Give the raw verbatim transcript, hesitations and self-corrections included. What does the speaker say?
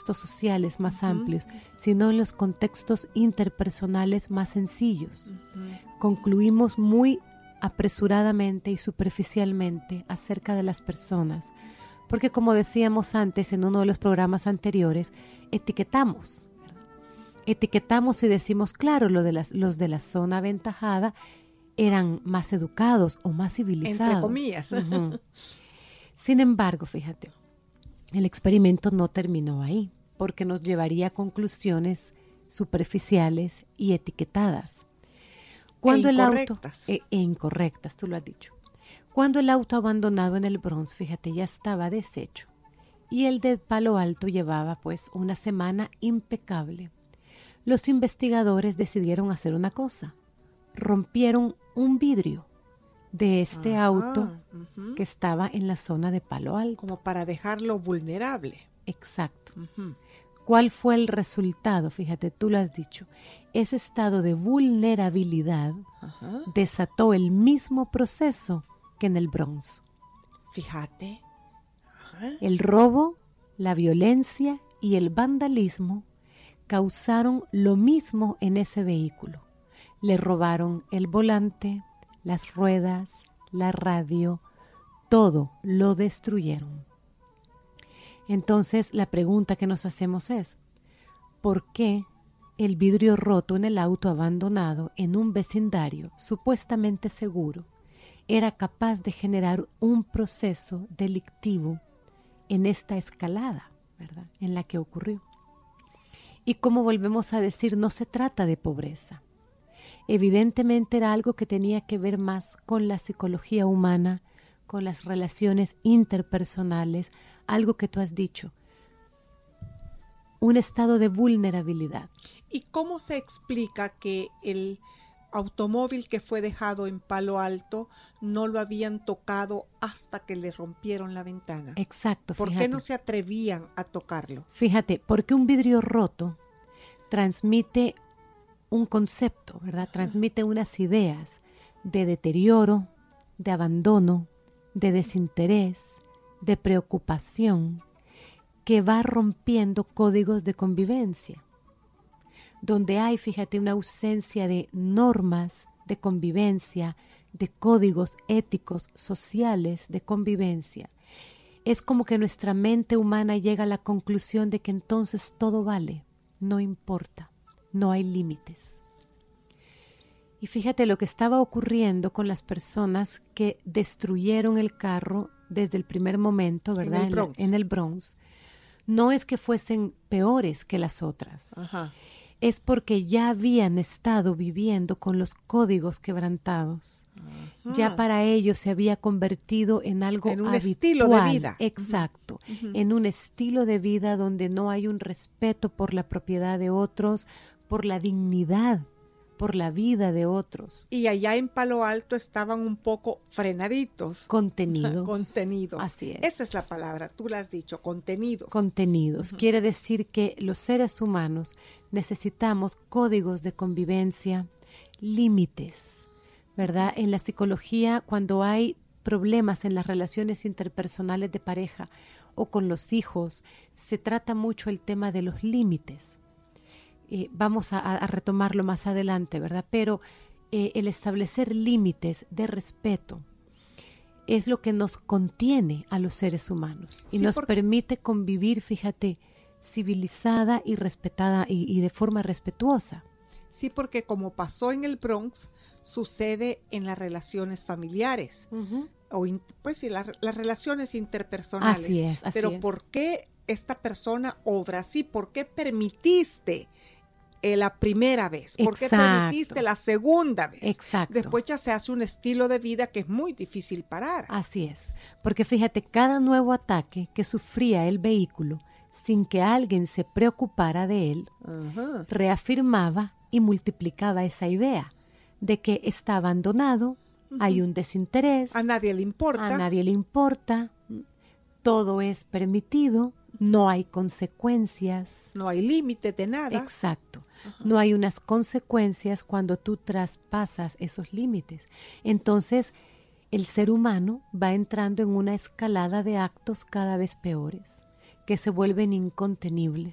contextos sociales más Uh-huh. amplios, sino en los contextos interpersonales más sencillos. Uh-huh. Concluimos muy apresuradamente y superficialmente acerca de las personas, porque como decíamos antes en uno de los programas anteriores, etiquetamos, ¿verdad? Etiquetamos y decimos, claro, lo de las, los de la zona aventajada eran más educados o más civilizados. Entre comillas. Uh-huh. Sin embargo, fíjate, el experimento no terminó ahí, porque nos llevaría a conclusiones superficiales y etiquetadas. Cuando e el incorrectas. auto, e, e incorrectas, tú lo has dicho. Cuando el auto abandonado en el Bronx, fíjate, ya estaba deshecho, y el de Palo Alto llevaba pues una semana impecable, los investigadores decidieron hacer una cosa. Rompieron un vidrio de este Ajá, auto uh-huh. que estaba en la zona de Palo Alto. Como para dejarlo vulnerable. Exacto. Uh-huh. ¿Cuál fue el resultado? Fíjate, tú lo has dicho. Ese estado de vulnerabilidad uh-huh. desató el mismo proceso que en el Bronx. Fíjate. Uh-huh. El robo, la violencia y el vandalismo causaron lo mismo en ese vehículo. Le robaron el volante, las ruedas, la radio, todo lo destruyeron. Entonces la pregunta que nos hacemos es, ¿por qué el vidrio roto en el auto abandonado en un vecindario supuestamente seguro era capaz de generar un proceso delictivo en esta escalada, ¿verdad?, en la que ocurrió? Y como volvemos a decir, no se trata de pobreza. Evidentemente era algo que tenía que ver más con la psicología humana, con las relaciones interpersonales, algo que tú has dicho, un estado de vulnerabilidad. ¿Y cómo se explica que el automóvil que fue dejado en Palo Alto no lo habían tocado hasta que le rompieron la ventana? Exacto, ¿Por fíjate. qué no se atrevían a tocarlo? Fíjate, porque un vidrio roto transmite un concepto, ¿verdad? Transmite unas ideas de deterioro, de abandono, de desinterés, de preocupación, que va rompiendo códigos de convivencia. Donde hay, fíjate, una ausencia de normas de convivencia, de códigos éticos, sociales de convivencia, es como que nuestra mente humana llega a la conclusión de que entonces todo vale, no importa, no hay límites. Y fíjate lo que estaba ocurriendo con las personas que destruyeron el carro desde el primer momento, ¿verdad? En el Bronx. En, en el Bronx. No es que fuesen peores que las otras. Ajá. Es porque ya habían estado viviendo con los códigos quebrantados. Ajá. Ya para ellos se había convertido en algo en un habitual. estilo de vida. Exacto. Uh-huh. En un estilo de vida donde no hay un respeto por la propiedad de otros, por la dignidad, por la vida de otros. Y allá en Palo Alto estaban un poco frenaditos. Contenidos. Contenidos. Así es. Esa es la palabra, tú la has dicho, contenidos. Contenidos. Uh-huh. Quiere decir que los seres humanos necesitamos códigos de convivencia, límites, ¿verdad? En la psicología, cuando hay problemas en las relaciones interpersonales de pareja o con los hijos, se trata mucho el tema de los límites. Eh, vamos a, a retomarlo más adelante, ¿verdad? Pero eh, el establecer límites de respeto es lo que nos contiene a los seres humanos y sí, nos porque... permite convivir, fíjate, civilizada y respetada y, y de forma respetuosa. Sí, porque como pasó en el Bronx, sucede en las relaciones familiares, uh-huh. o in, pues sí, la, las relaciones interpersonales. Así es, así Pero es. ¿por qué esta persona obra así? ¿Por qué permitiste eh, la primera vez? ¿Por qué permitiste la segunda vez? Exacto. Después ya se hace un estilo de vida que es muy difícil parar. Así es, porque fíjate, cada nuevo ataque que sufría el vehículo, sin que alguien se preocupara de él, uh-huh. reafirmaba y multiplicaba esa idea de que está abandonado, uh-huh. hay un desinterés. A nadie le importa. A nadie le importa, todo es permitido, no hay consecuencias. No hay límite de nada. Exacto. Uh-huh. No hay unas consecuencias cuando tú traspasas esos límites. Entonces, el ser humano va entrando en una escalada de actos cada vez peores, que se vuelven incontenibles.